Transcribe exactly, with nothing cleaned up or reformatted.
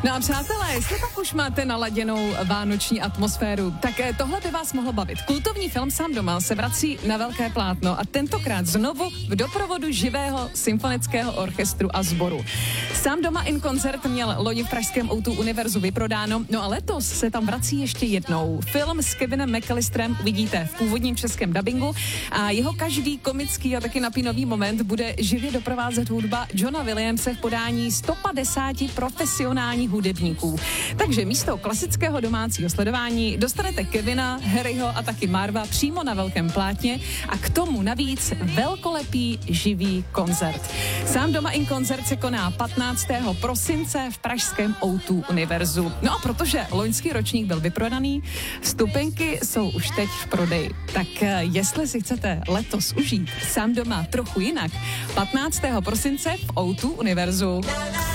No a přátelé, jestli pak už máte naladěnou vánoční atmosféru, tak tohle by vás mohlo bavit. Kultovní film Sám doma se vrací na velké plátno a tentokrát znovu v doprovodu živého symfonického orchestru a sboru. Sám doma in koncert měl loni v pražském ó dva Univerzu vyprodáno, no a letos se tam vrací ještě jednou. Film s Kevinem McAllisterem vidíte v původním českém dabingu a jeho každý komický a taky napínový moment bude živě doprovázet hudba Johna Williamse v podání sto padesát profesionálních hudebníků. Takže místo klasického domácího sledování dostanete Kevina, Harryho a taky Marva přímo na velkém plátně a k tomu navíc velkolepý živý koncert. Sám doma in koncert se koná patnáctého prosince v pražském ó dva Univerzu. No a protože loňský ročník byl vyprodaný, vstupenky jsou už teď v prodeji. Tak jestli si chcete letos užít Sám doma trochu jinak, patnáctého prosince v ó dva Univerzu.